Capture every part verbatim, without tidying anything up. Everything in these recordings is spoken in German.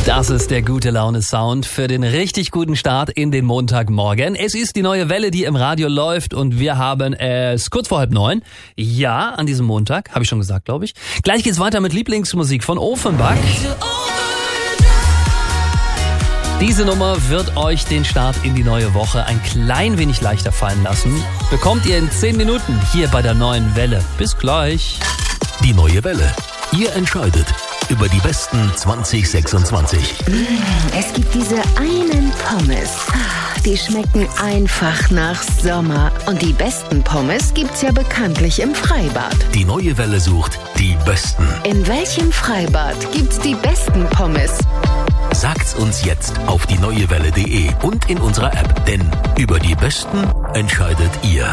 Das ist der gute Laune-Sound für den richtig guten Start in den Montagmorgen. Es ist die neue Welle, die im Radio läuft und wir haben es kurz vor halb neun. Ja, an diesem Montag, habe ich schon gesagt, glaube ich. Gleich geht's weiter mit Lieblingsmusik von Offenbach. Diese Nummer wird euch den Start in die neue Woche ein klein wenig leichter fallen lassen. Bekommt ihr in zehn Minuten hier bei der neuen Welle. Bis gleich. Die neue Welle. Ihr entscheidet über die besten zwanzig sechsundzwanzig. Es gibt diese einen Pommes. Die schmecken einfach nach Sommer. Und die besten Pommes gibt's ja bekanntlich im Freibad. Die neue Welle sucht die besten. In welchem Freibad gibt's die besten Pommes? Sagt's uns jetzt auf die neue welle punkt de und in unserer App. Denn über die besten entscheidet ihr.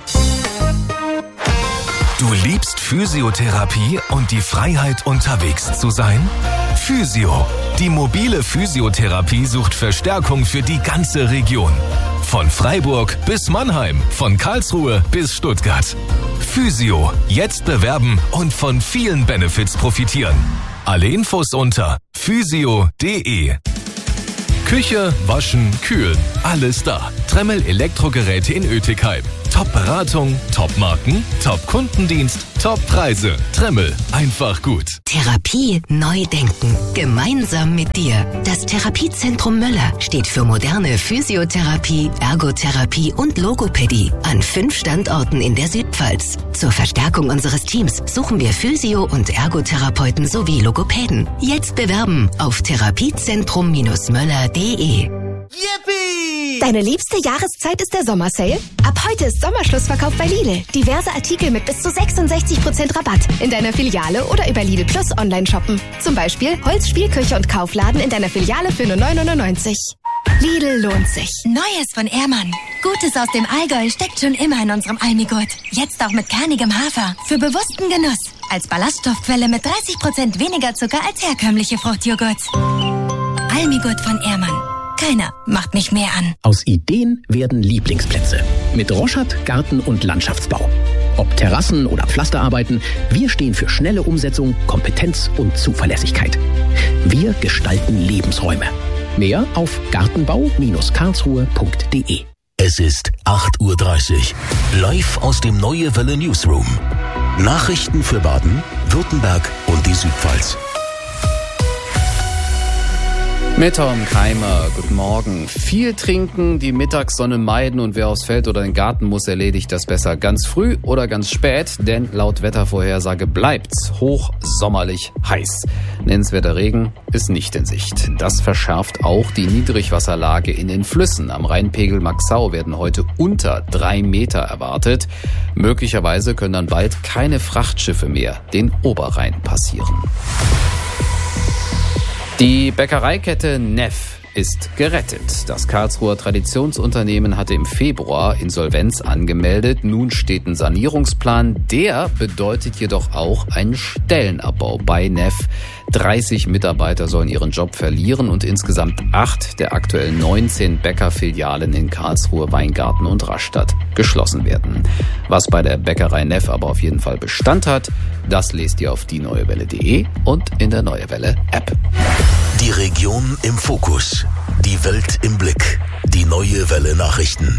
Du liebst Physiotherapie und die Freiheit, unterwegs zu sein? Physio. Die mobile Physiotherapie sucht Verstärkung für die ganze Region. Von Freiburg bis Mannheim, von Karlsruhe bis Stuttgart. Physio. Jetzt bewerben und von vielen Benefits profitieren. Alle Infos unter physio punkt de. Küche, Waschen, Kühlen, alles da. Tremmel Elektrogeräte in Oetikheim. Top-Beratung, Top-Marken, Top-Kundendienst, Top-Preise. Tremmel, einfach gut. Therapie neu denken. Gemeinsam mit dir. Das Therapiezentrum Möller steht für moderne Physiotherapie, Ergotherapie und Logopädie an fünf Standorten in der Südpfalz. Zur Verstärkung unseres Teams suchen wir Physio- und Ergotherapeuten sowie Logopäden. Jetzt bewerben auf therapiezentrum Möller punkt de. Yippie! Deine liebste Jahreszeit ist der Sommersale? Ab heute ist Sommerschlussverkauf bei Lidl. Diverse Artikel mit bis zu sechsundsechzig Prozent Rabatt in deiner Filiale oder über Lidl Plus online shoppen. Zum Beispiel Holz, Spielküche und Kaufladen in deiner Filiale für nur neun neunundneunzig. Lidl lohnt sich. Neues von Ehrmann. Gutes aus dem Allgäu steckt schon immer in unserem Almigurt. Jetzt auch mit kernigem Hafer. Für bewussten Genuss. Als Ballaststoffquelle mit dreißig Prozent weniger Zucker als herkömmliche Fruchtjoghurts. Almigurt von Ehrmann. Keiner macht mich mehr an. Aus Ideen werden Lieblingsplätze. Mit Roschat Garten- und Landschaftsbau. Ob Terrassen oder Pflasterarbeiten, wir stehen für schnelle Umsetzung, Kompetenz und Zuverlässigkeit. Wir gestalten Lebensräume. Mehr auf gartenbau Bindestrich karlsruhe punkt de. Es ist acht Uhr dreißig. Live aus dem Neue Welle Newsroom. Nachrichten für Baden, Württemberg und die Südpfalz. Mit Tom Keimer, guten Morgen. Viel trinken, die Mittagssonne meiden und wer aufs Feld oder in den Garten muss, erledigt das besser ganz früh oder ganz spät, denn laut Wettervorhersage bleibt's hochsommerlich heiß. Nennenswerter Regen ist nicht in Sicht. Das verschärft auch die Niedrigwasserlage in den Flüssen. Am Rheinpegel Maxau werden heute unter drei Meter erwartet. Möglicherweise können dann bald keine Frachtschiffe mehr den Oberrhein passieren. Die Bäckereikette Neff ist gerettet. Das Karlsruher Traditionsunternehmen hatte im Februar Insolvenz angemeldet. Nun steht ein Sanierungsplan. Der bedeutet jedoch auch einen Stellenabbau bei Neff. dreißig Mitarbeiter sollen ihren Job verlieren und insgesamt acht der aktuell neunzehn Bäckerfilialen in Karlsruhe, Weingarten und Rastatt geschlossen werden. Was bei der Bäckerei Neff aber auf jeden Fall Bestand hat, das lest ihr auf die neue welle punkt de und in der Neue Welle App. Die Region im Fokus. Die Welt im Blick. Die Neue Welle Nachrichten.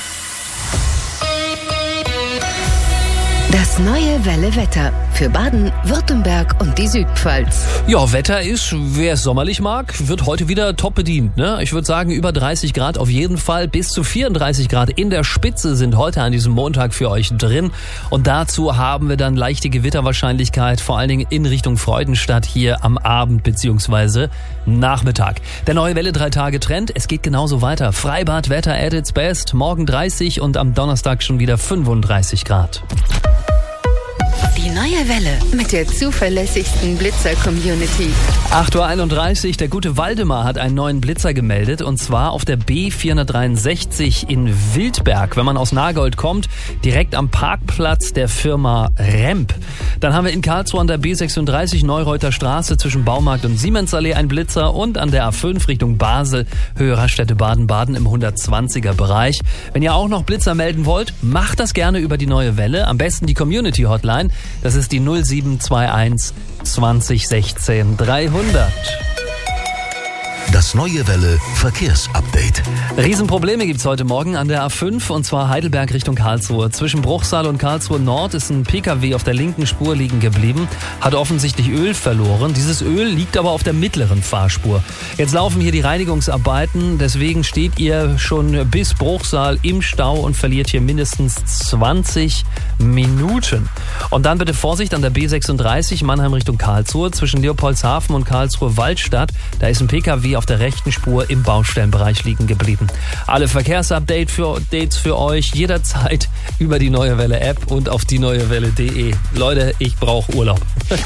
Das Neue Welle Wetter für Baden, Württemberg und die Südpfalz. Ja, Wetter ist, wer es sommerlich mag, wird heute wieder top bedient. Ne? Ich würde sagen, über dreißig Grad auf jeden Fall. Bis zu vierunddreißig Grad in der Spitze sind heute an diesem Montag für euch drin. Und dazu haben wir dann leichte Gewitterwahrscheinlichkeit, vor allen Dingen in Richtung Freudenstadt hier am Abend bzw. Nachmittag. Der Neue Welle drei Tage Trend, es geht genauso weiter. Freibadwetter at its best, morgen dreißig und am Donnerstag schon wieder fünfunddreißig Grad. Die Neue Welle mit der zuverlässigsten Blitzer-Community. acht Uhr einunddreißig, der gute Waldemar hat einen neuen Blitzer gemeldet und zwar auf der B vierhundertdreiundsechzig in Wildberg. Wenn man aus Nagold kommt, direkt am Parkplatz der Firma Remp. Dann haben wir in Karlsruhe an der B sechsunddreißig Neureuter Straße zwischen Baumarkt und Siemenzallee ein Blitzer und an der A fünf Richtung Basel, Höhe Raststätte Baden-Baden im hundertzwanziger Bereich. Wenn ihr auch noch Blitzer melden wollt, macht das gerne über die Neue Welle. Am besten die Community Hotline. Das ist die null sieben zwei eins zwanzig sechzehn dreihundert. Das Neue Welle Verkehrsupdate. Riesenprobleme gibt's heute Morgen an der A fünf und zwar Heidelberg Richtung Karlsruhe. Zwischen Bruchsal und Karlsruhe Nord ist ein Pkw auf der linken Spur liegen geblieben, hat offensichtlich Öl verloren. Dieses Öl liegt aber auf der mittleren Fahrspur. Jetzt laufen hier die Reinigungsarbeiten, deswegen steht ihr schon bis Bruchsal im Stau und verliert hier mindestens zwanzig Minuten. Und dann bitte Vorsicht an der B sechsunddreißig Mannheim Richtung Karlsruhe zwischen Leopoldshafen und Karlsruhe Waldstadt. Da ist ein Pkw auf der rechten Spur im Baustellenbereich liegen geblieben. Alle Verkehrsupdates für, Dates für euch jederzeit über die Neue Welle App und auf die neue welle punkt de. Leute, ich brauche Urlaub.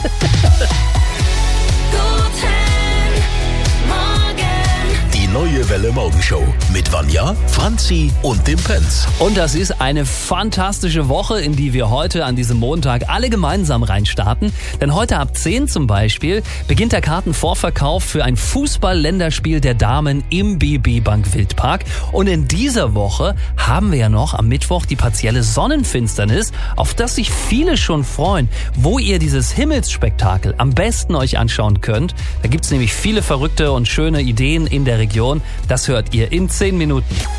Neue Welle Morgenshow mit Vanja, Franzi und dem Pence. Und das ist eine fantastische Woche, in die wir heute an diesem Montag alle gemeinsam reinstarten. Denn heute ab zehn zum Beispiel beginnt der Kartenvorverkauf für ein Fußball-Länderspiel der Damen im B B Bank Wildpark. Und in dieser Woche haben wir ja noch am Mittwoch die partielle Sonnenfinsternis, auf das sich viele schon freuen, wo ihr dieses Himmelsspektakel am besten euch anschauen könnt. Da gibt's nämlich viele verrückte und schöne Ideen in der Region. Das hört ihr in zehn Minuten.